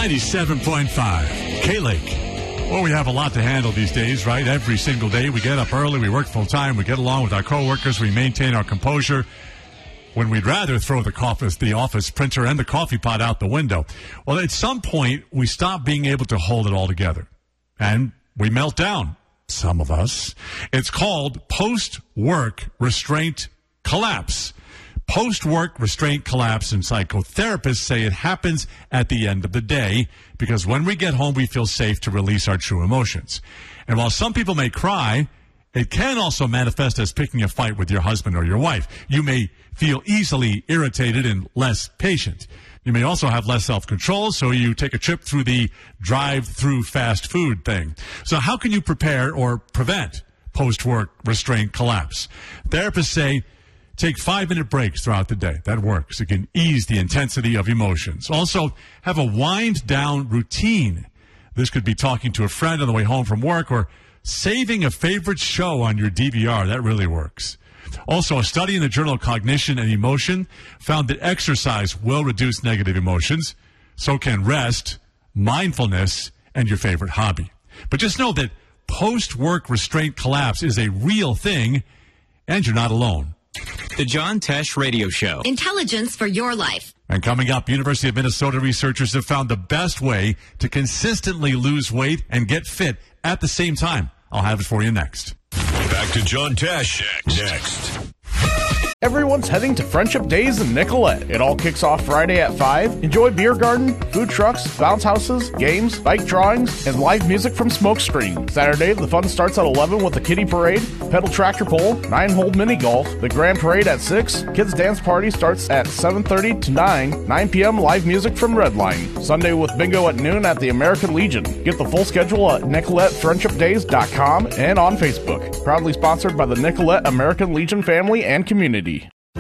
97.5 K-Lake. Well, we have a lot to handle these days, right? Every single day we get up early, we work full time, we get along with our coworkers, we maintain our composure when we'd rather throw the office printer and the coffee pot out the window. Well, at some point, we stop being able to hold it all together. And we melt down, some of us. It's called post-work restraint collapse. Post-work restraint collapse, and psychotherapists say it happens at the end of the day because when we get home, we feel safe to release our true emotions. And while some people may cry, it can also manifest as picking a fight with your husband or your wife. You may feel easily irritated and less patient. You may also have less self-control, so you take a trip through the drive-through fast food thing. So how can you prepare or prevent post-work restraint collapse? Therapists say take 5-minute breaks throughout the day. That works. It can ease the intensity of emotions. Also, have a wind-down routine. This could be talking to a friend on the way home from work or saving a favorite show on your DVR. That really works. Also, a study in the Journal of Cognition and Emotion found that exercise will reduce negative emotions. So can rest, mindfulness, and your favorite hobby. But just know that post-work restraint collapse is a real thing, and you're not alone. The John Tesh Radio Show. Intelligence for your life. And coming up, University of Minnesota researchers have found the best way to consistently lose weight and get fit at the same time. I'll have it for you next. Back to John Tesh next. Everyone's heading to Friendship Days in Nicollet. It all kicks off Friday at 5. Enjoy beer garden, food trucks, bounce houses, games, bike drawings, and live music from Smokescreen. Saturday, the fun starts at 11 with the kiddie parade, pedal tractor pull, 9-hole mini golf, the grand parade at 6. Kids dance party starts at 7:30 to 9 p.m. live music from Redline. Sunday with bingo at noon at the American Legion. Get the full schedule at NicoletteFriendshipDays.com and on Facebook. Proudly sponsored by the Nicolette American Legion family and community.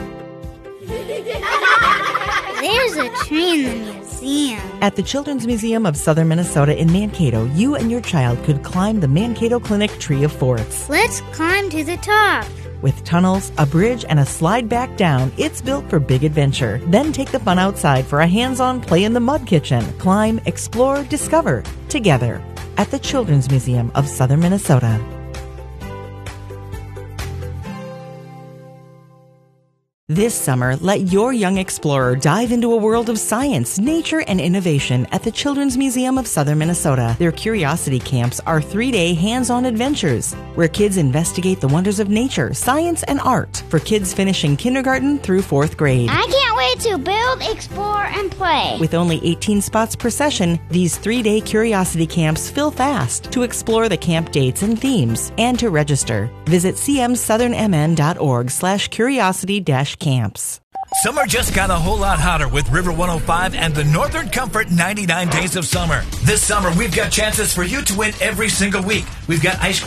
There's a tree in the museum. At the Children's Museum of Southern Minnesota in Mankato, you and your child could climb the Mankato Clinic Tree of Forts. Let's climb to the top. With tunnels, a bridge, and a slide back down, it's built for big adventure. Then take the fun outside for a hands-on play in the mud kitchen. Climb, explore, discover, together at the Children's Museum of Southern Minnesota. This summer, let your young explorer dive into a world of science, nature, and innovation at the Children's Museum of Southern Minnesota. Their Curiosity Camps are 3-day hands-on adventures where kids investigate the wonders of nature, science, and art for kids finishing kindergarten through 4th grade. I can't wait to build, explore, and play. With only 18 spots per session, these 3-day Curiosity Camps fill fast. To explore the camp dates and themes and to register, visit cmsouthernmn.org/curiosity-camps. Summer just got a whole lot hotter with River 105 and the Northern Comfort 99 Days of Summer. This summer, we've got chances for you to win every single week. We've got ice